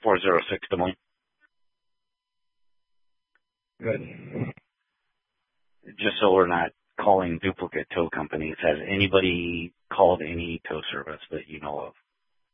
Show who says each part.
Speaker 1: 406 Des Moines.
Speaker 2: Good.
Speaker 1: Just so we're not calling duplicate tow companies, has anybody called any tow service that you know of?